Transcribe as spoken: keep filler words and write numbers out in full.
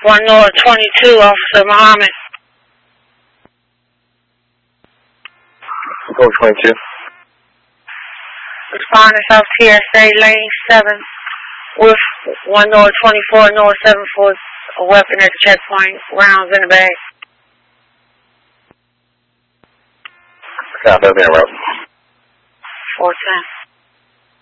one North twenty-two, Officer Muhammad. Go twenty-two. Respondents of T S A Lane seven with one North twenty-four, North seven for a weapon at the checkpoint, rounds in the bag. South Open Road. four ten.